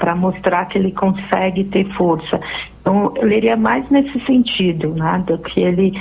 para mostrar que ele consegue ter força. Então, eu leria mais nesse sentido, né, do que ele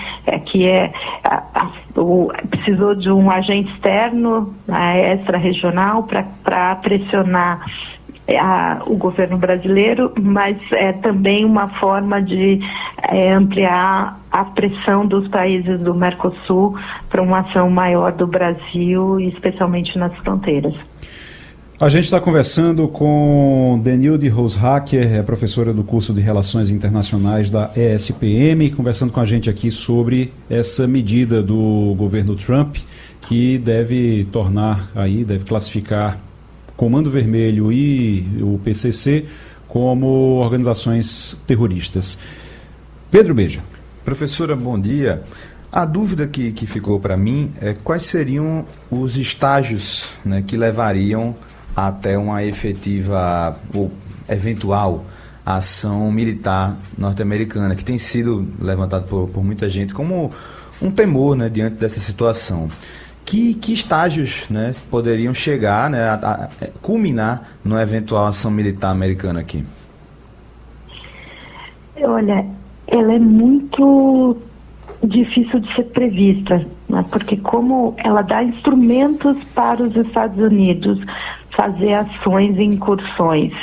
precisou de um agente externo, extra-regional, para pressionar o governo brasileiro, mas é também uma forma de ampliar a pressão dos países do Mercosul para uma ação maior do Brasil, especialmente nas fronteiras. A gente está conversando com Denilde Roshacker, professora do curso de Relações Internacionais da ESPM, conversando com a gente aqui sobre essa medida do governo Trump, que deve deve classificar Comando Vermelho e o PCC como organizações terroristas. Pedro Beja. Professora, bom dia. A dúvida que ficou para mim é quais seriam os estágios, né, que levariam até uma efetiva ou eventual ação militar norte-americana, que tem sido levantado por muita gente como um temor, né, diante dessa situação. Que estágios, né, poderiam chegar, né, a culminar numa eventual ação militar americana aqui? Olha, ela é muito difícil de ser prevista, né, porque como ela dá instrumentos para os Estados Unidos fazer ações e incursões.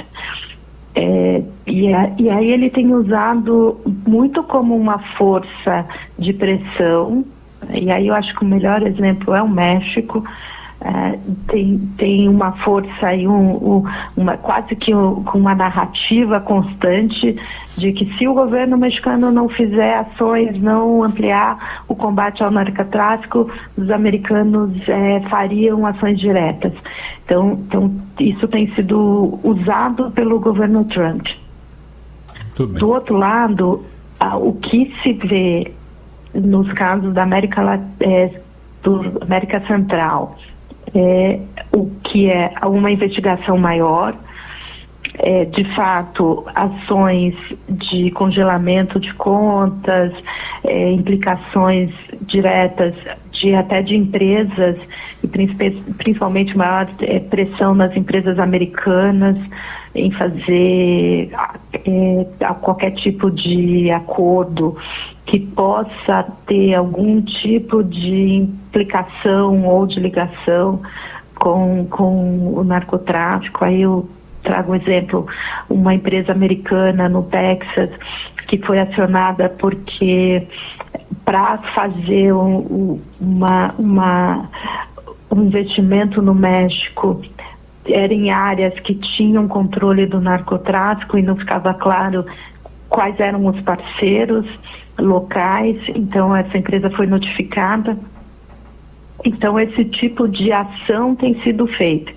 E aí ele tem usado muito como uma força de pressão, e aí eu acho que o melhor exemplo é o México. Tem uma força e quase que com uma narrativa constante de que se o governo mexicano não fizer ações, não ampliar o combate ao narcotráfico, os americanos fariam ações diretas. Então isso tem sido usado pelo governo Trump. Do outro lado, o que se vê nos casos da América Central, o que é uma investigação maior, de fato, ações de congelamento de contas, implicações diretas até de empresas, e principalmente maior pressão nas empresas americanas em fazer qualquer tipo de acordo que possa ter algum tipo de implicação ou de ligação com o narcotráfico. Aí eu trago um exemplo, uma empresa americana no Texas que foi acionada porque para fazer um investimento no México era em áreas que tinham controle do narcotráfico e não ficava claro quais eram os parceiros locais, então essa empresa foi notificada. Então esse tipo de ação tem sido feita.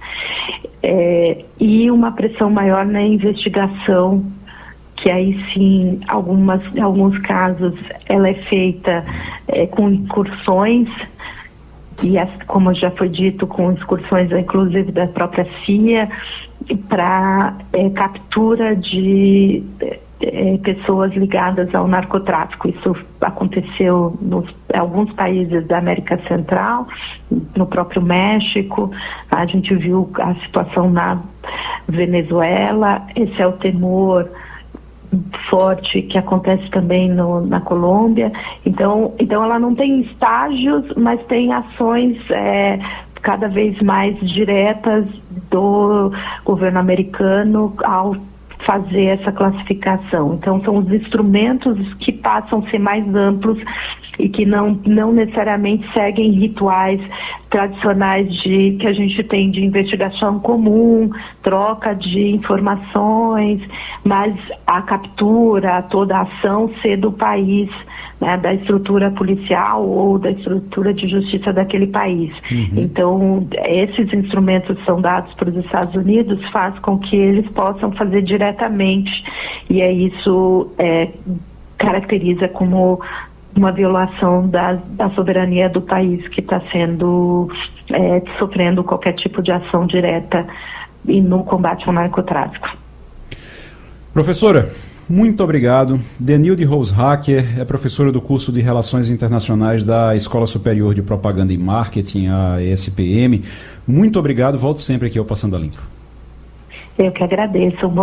E uma pressão maior na investigação, que aí sim, em alguns casos, ela é feita com incursões, e como já foi dito, com excursões inclusive da própria CIA, para captura de pessoas ligadas ao narcotráfico. Isso aconteceu em alguns países da América Central, no próprio México, a gente viu a situação na Venezuela, esse é o temor forte que acontece também na Colômbia. Então ela não tem estágios, mas tem ações cada vez mais diretas do governo americano ao fazer essa classificação. Então são os instrumentos que passam a ser mais amplos e que não necessariamente seguem rituais tradicionais que a gente tem de investigação comum, troca de informações, mas a captura, toda a ação ser do país, né, da estrutura policial ou da estrutura de justiça daquele país. Então, esses instrumentos são dados para os Estados Unidos, faz com que eles possam fazer diretamente, e isso caracteriza como uma violação da soberania do país que está sofrendo qualquer tipo de ação direta e no combate ao narcotráfico. Professora, muito obrigado. Denilde Roshacker é professora do curso de Relações Internacionais da Escola Superior de Propaganda e Marketing, a ESPM. Muito obrigado, volte sempre aqui ao Passando a Limpo. Eu que agradeço.